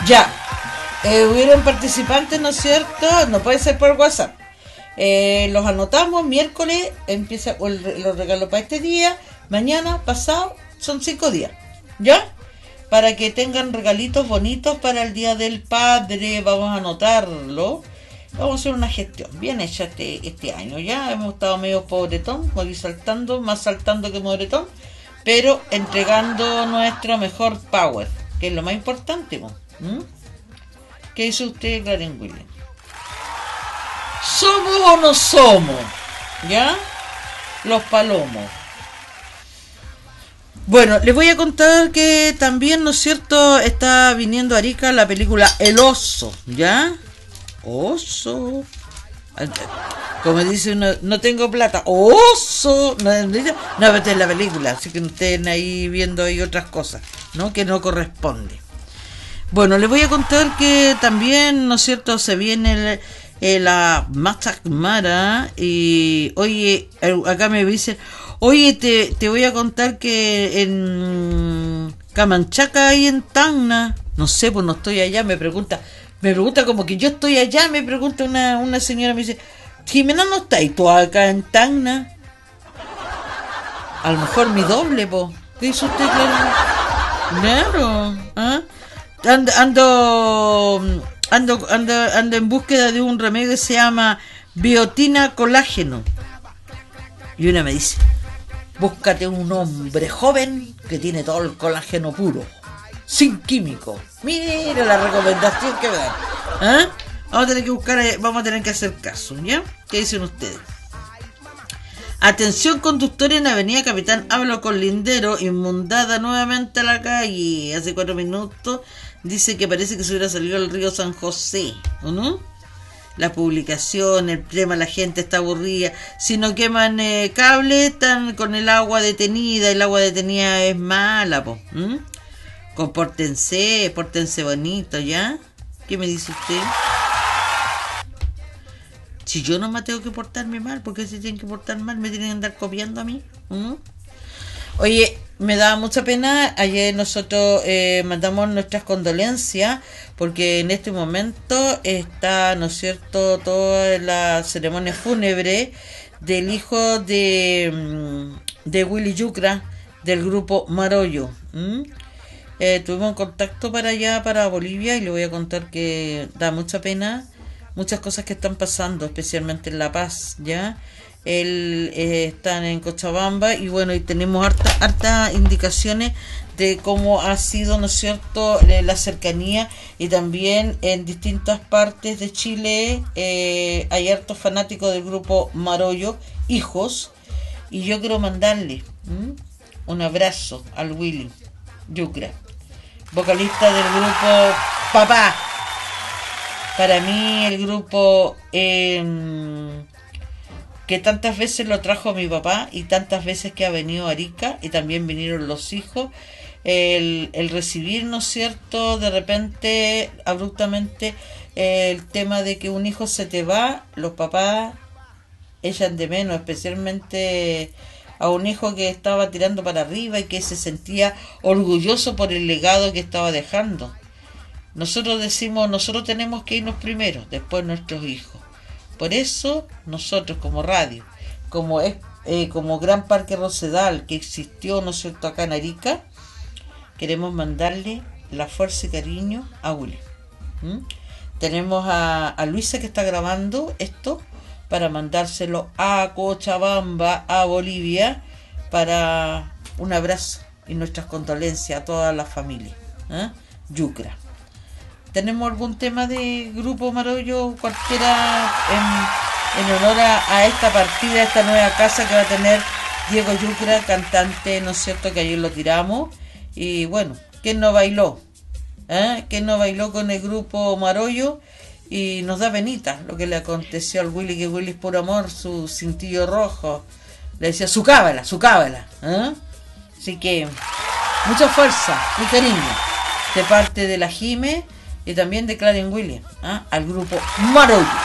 Ya. Hubieron participantes, ¿no es cierto? No puede ser por WhatsApp. Los anotamos, miércoles empieza los regalos para este día, mañana, pasado, son 5 días, ¿ya? Para que tengan regalitos bonitos para el Día del Padre, vamos a anotarlo. Vamos a hacer una gestión bien hecha este año, ya hemos estado medio pobretón, aquí saltando, más saltando que pobretón, pero entregando nuestro mejor power, que es lo más importante, ¿no? ¿Qué dice usted, Karen Williams? ¿Somos o no somos? ¿Ya? Los palomos. Bueno, les voy a contar que también, ¿no es cierto?, está viniendo a Arica la película El Oso, ¿ya? Oso. Como dice uno, no tengo plata. Oso. No, pero esta es la película, así que no estén ahí viendo ahí otras cosas, ¿no? Que no corresponde. Bueno, les voy a contar que también, ¿no es cierto?, se viene la Mastagmara y, oye, acá me dicen, oye, te voy a contar que en Camanchaca hay en Tacna, no sé, pues no estoy allá, me pregunta como que yo estoy allá, me pregunta una señora, me dice, Jimena, ¿no está ahí tú acá en Tacna? A lo mejor mi doble, po. ¿Qué dice usted, claro? ¿Ah? Ando en búsqueda de un remedio que se llama biotina colágeno. Y una me dice, búscate un hombre joven que tiene todo el colágeno puro, sin químico. Mira la recomendación que me dan. ¿Ah? Vamos a tener que buscar, vamos a tener que hacer caso, ¿ya? ¿Qué dicen ustedes? Atención, conductor en Avenida Capitán Hablo con Lindero, inundada nuevamente a la calle. Hace 4 minutos dice que parece que se hubiera salido al río San José, ¿o no? La publicación, el tema, la gente está aburrida. Si no queman cable, están con el agua detenida. El agua detenida es mala, po. Compórtense, pórtense bonito, ¿ya? ¿Qué me dice usted? Si yo no me tengo que portarme mal, ¿por qué se tienen que portar mal? ¿Me tienen que andar copiando a mí? Oye, me da mucha pena. Ayer nosotros mandamos nuestras condolencias porque en este momento está, ¿no es cierto?, toda la ceremonia fúnebre del hijo de Willy Yucra, del grupo Marollo. Tuvimos contacto para allá, para Bolivia, y le voy a contar que da mucha pena muchas cosas que están pasando, especialmente en La Paz, ¿ya? Están en Cochabamba y bueno, y tenemos hartas indicaciones de cómo ha sido, ¿no es cierto?, la cercanía, y también en distintas partes de Chile hay hartos fanáticos del grupo Marollo, hijos, y yo quiero mandarle un abrazo al Willy Yucra, vocalista del grupo Papá. Para mí el grupo que tantas veces lo trajo mi papá y tantas veces que ha venido a Arica, y también vinieron los hijos, el recibir, ¿no es cierto?, de repente, abruptamente, el tema de que un hijo se te va, los papás echan de menos, especialmente a un hijo que estaba tirando para arriba y que se sentía orgulloso por el legado que estaba dejando. Nosotros decimos, nosotros tenemos que irnos primero, después nuestros hijos. Por eso nosotros como radio, como Gran Parque Rosedal, que existió, ¿no es cierto?, acá en Arica, queremos mandarle la fuerza y cariño a Willy. Tenemos a Luisa, que está grabando esto para mandárselo a Cochabamba, a Bolivia, para un abrazo y nuestras condolencias a toda la familia. Yucra. ¿Tenemos algún tema de Grupo Marollo, cualquiera, en honor a esta partida, a esta nueva casa que va a tener Diego Yucra, cantante, ¿no es cierto?, que ayer lo tiramos? Y bueno, ¿quién no bailó? ¿Quién no bailó con el Grupo Marollo? Y nos da penita lo que le aconteció al Willy, que Willy es puro amor, su cintillo rojo. Le decía, su cábala. Así que, mucha fuerza y cariño de parte de la Jime y también de Karen Williams, al Grupo Marollo.